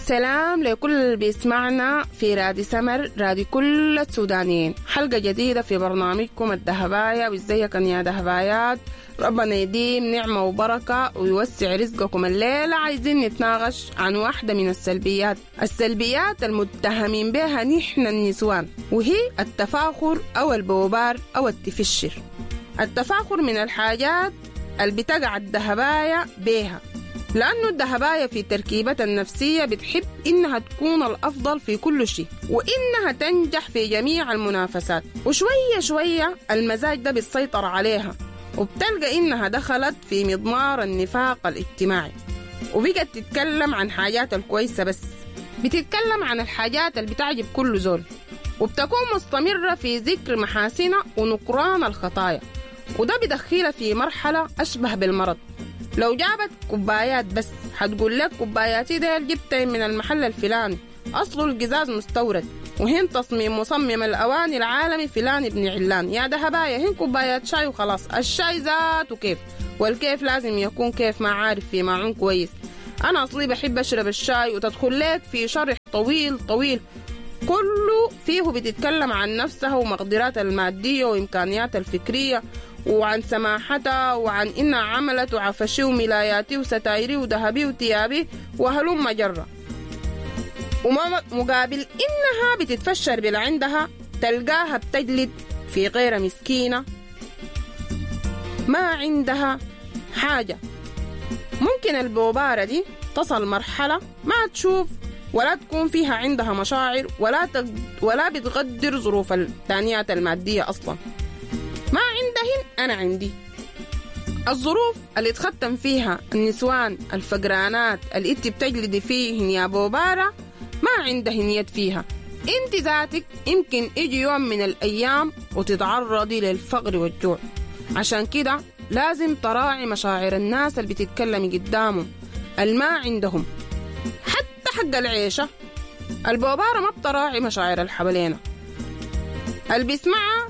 سلام لكل اللي بيسمعنا في رادي سمر، رادي كل السودانيين. حلقة جديدة في برنامجكم الدهباية. وازيكم يا دهبايات؟ ربنا يديم نعمة وبركة ويوسع رزقكم. الليلة عايزين نتناقش عن واحدة من السلبيات المتهمين بها نحن النسوان، وهي التفاخر أو البوبار أو التفشر. التفاخر من الحاجات اللي بتقع الدهباية بيها، لأنه الدهباية في تركيبتها النفسية بتحب إنها تكون الأفضل في كل شيء، وإنها تنجح في جميع المنافسات. وشوية شوية المزاج ده بيسيطر عليها، وبتلقى إنها دخلت في مضمار النفاق الاجتماعي، وبقت تتكلم عن حاجات الكويسة بس، بتتكلم عن الحاجات اللي بتعجب كل زول، وبتكون مستمرة في ذكر محاسنها ونكران الخطايا. وده بدخلها في مرحلة أشبه بالمرض. لو جابت كوبايات بس هتقول لك كوباياتي ده جبتها من المحل الفلاني، أصله القزاز مستورد، وهن تصميم مصمم الأواني العالمي فلان ابن علان. يا دهباية هن كوبايات شاي وخلاص. الشاي ذاته كيف، والكيف لازم يكون كيف ما عارف في معون كويس. أنا أصلي بحب أشرب الشاي، وتدخل لك في شرح طويل كله فيه بتتكلم عن نفسها ومقدراتها المادية وإمكانياتها الفكرية، وعن سماحتها، وعن إنها عملت وعفشي وملاياتي وستايري وذهبي وتيابي وهلوم مجرة. ومقابل إنها بتتفشر باللي عندها، تلقاها بتجلد في غير مسكينة ما عندها حاجة. ممكن البوبارة دي تصل مرحلة ما تشوف ولا تكون فيها عندها مشاعر ولا بتقدر ظروف التانيات المادية أصلا. ما عندهن أنا عندي. الظروف اللي تختم فيها النسوان الفقرانات اللي انت بتجلدي فيهن يا بوبارة ما عندهن يد فيها. انت ذاتك يمكن يجي يوم من الأيام وتتعرضي للفقر والجوع. عشان كده لازم تراعي مشاعر الناس اللي بتتكلمي قدامهم الما عندهم. حتى حق العيشة البوبارة ما بتراعي مشاعر الحوالينا. اللي بيسمعها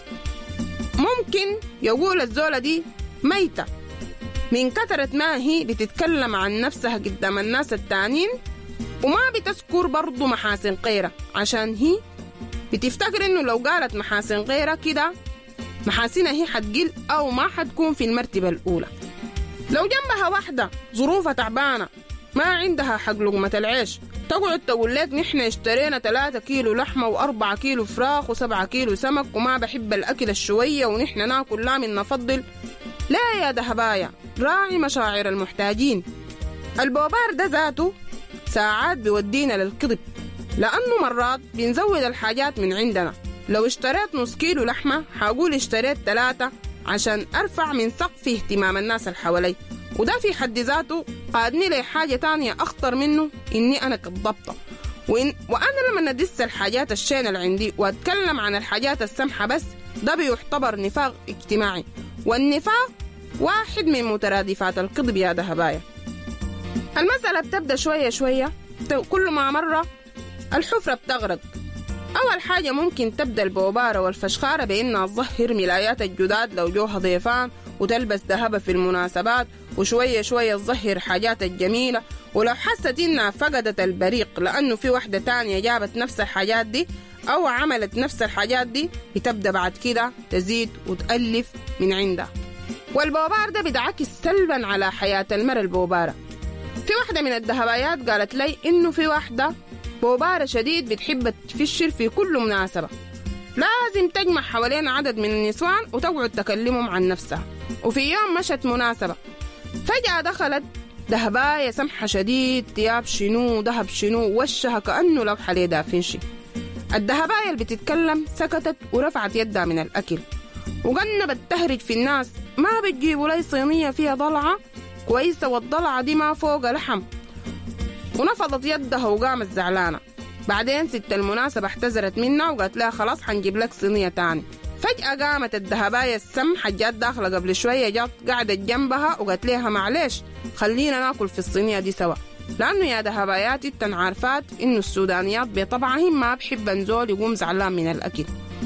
ممكن يقول الزولة دي ميتة من كثرة ما هي بتتكلم عن نفسها قدام الناس التانين، وما بتذكر برضو محاسن غيرها، عشان هي بتفتكر انه لو قالت محاسن غيرها كده محاسنها هي حتقل او ما حتكون في المرتبة الأولى. لو جنبها واحدة ظروفها تعبانة ما عندها حق لقمة العيش، تقعد تقول لك نحن اشترينا 3 كيلو لحمة و4 كيلو فراخ و7 كيلو سمك، وما بحب الأكل الشوية، ونحن ناكل لا من نفضل. لا يا دهبايا، راعي مشاعر المحتاجين. البوبار ده ذاته ساعات بيودينا للكذب، لأنه مرات بنزود الحاجات من عندنا. لو اشتريت نص كيلو لحمة حاقول اشتريت 3 عشان أرفع من سقف اهتمام الناس الحوالي، وده في حد ذاته قادني لي حاجة تانية أخطر منه، إني أنا كالضبطة. وأنا لما ندس الحاجات الشين اللي عندي وأتكلم عن الحاجات السمحة بس، ده بيعتبر نفاق اجتماعي، والنفاق واحد من مترادفات الكذب يا دهبايا. المسألة بتبدأ شوية كل ما مرة الحفرة بتغرق. أول حاجة ممكن تبدأ البوبارة والفشخارة بإنها تظهر ملايات الجداد لو جوها ضيفان، وتلبس ذهب في المناسبات، وشوية تظهر حاجات الجميلة. ولو حست إنها فقدت البريق لأنه في واحدة تانية جابت نفس الحاجات دي أو عملت نفس الحاجات دي، بتبدأ بعد كده تزيد وتألف من عندها. والبوبار ده بيدعكس سلبا على حياة المرأة البوبارة. في واحدة من الدهبايات قالت لي إنه في واحدة بوبارة شديد بتحب تفشر في كل مناسبة، لازم تجمع حوالين عدد من النسوان وتقعد تكلمهم عن نفسها. وفي يوم مشت مناسبة، فجأة دخلت دهباية سمحة شديد، ثياب شنو ذهب شنو، وشها كأنه لوحة ليه فينشي. الدهباية اللي بتتكلم سكتت ورفعت يدها من الأكل، وقنبت تهرج في الناس. ما بتجيبوا لي صينية فيها ضلعة كويسة، والضلعة دي ما فوق لحم. ونفضت يدها وقامت زعلانة. بعدين ست المناسبة احتزرت منها وقالت لها خلاص حنجيب لك صينية تاني. فجأة قامت الدهباية السمحة جات داخلة قبل شوية، جات قعدت جنبها وقالت لها معلش خلينا ناكل في الصينية دي سوا، لأنه يا دهباياتي التن عارفات إنه السودانيات بطبعهم ما بحب نزول يقوم زعلان من الأكل.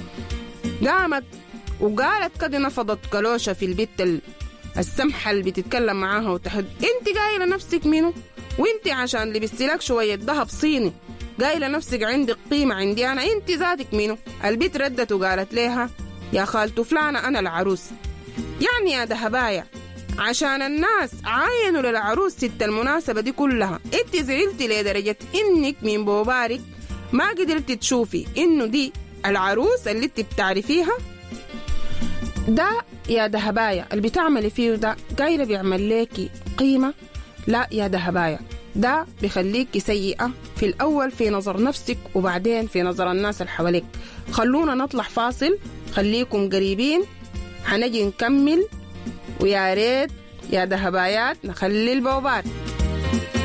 قامت وقالت كده، نفضت كلوشة في البيت السمحة اللي بتتكلم معاها وتحد، انت قايلة نفسك منه وانت عشان لبستي لك شوية ذهب صيني قايلة نفسك عندك قيمة عندي أنا، انت ذاتك منو؟ البيت ردت وقالت لها يا خالته فلانة أنا العروس. يعني يا دهبايا عشان الناس عاينوا للعروس ست المناسبة دي كلها انت زعلتي لدرجة انك من بوبارك ما قدرت تشوفي انه دي العروس اللي انت بتعرفيها؟ ده يا دهبايا اللي بتعملي فيه ده قايلة بيعمل ليكي قيمة؟ لا يا دهبايا، ده بيخليكي سيئة في الأول في نظر نفسك وبعدين في نظر الناس اللي حواليك. خلونا نطلع فاصل، خليكم قريبين هنجي نكمل، ويا ريت يا دهبايات نخلي البوبات.